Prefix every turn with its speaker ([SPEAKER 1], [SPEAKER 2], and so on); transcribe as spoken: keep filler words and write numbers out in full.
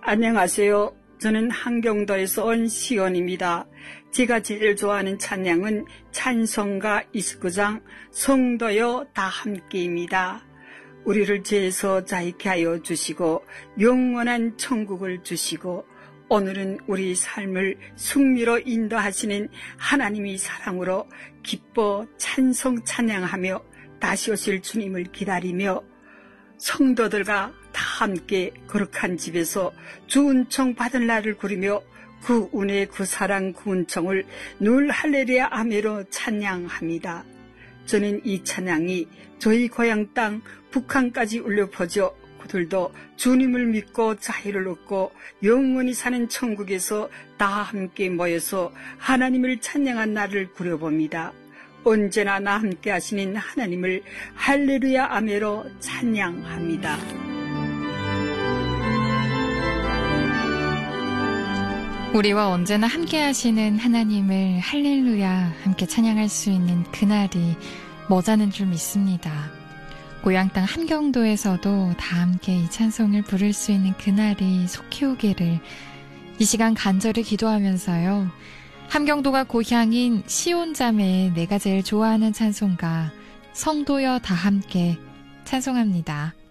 [SPEAKER 1] 안녕하세요. 저는 한경도에서 온 시온입니다. 제가 제일 좋아하는 찬양은 찬송가 이십구 장 성도여 다 함께입니다. 우리를 죄에서 자유케 하여 주시고 영원한 천국을 주시고 오늘은 우리 삶을 승리로 인도하시는 하나님의 사랑으로 기뻐 찬송 찬양하며 다시 오실 주님을 기다리며 성도들과 다 함께 거룩한 집에서 주 은총 받은 날을 구리며 그 은혜 그 사랑 그 은총을 늘 할렐루야 아멘으로 찬양합니다. 저는 이 찬양이 저희 고향 땅 북한까지 울려 퍼져 그들도 주님을 믿고 자유를 얻고 영원히 사는 천국에서 다 함께 모여서 하나님을 찬양한 날을 구려봅니다. 언제나 나 함께 하시는 하나님을 할렐루야 아멘으로 찬양합니다.
[SPEAKER 2] 우리와 언제나 함께 하시는 하나님을 할렐루야 함께 찬양할 수 있는 그날이 머자는 줄 믿습니다. 고향 땅 함경도에서도 다 함께 이 찬송을 부를 수 있는 그날이 속히 오기를 이 시간 간절히 기도하면서요. 함경도가 고향인 시온자매의 내가 제일 좋아하는 찬송가 성도여 다 함께 찬송합니다.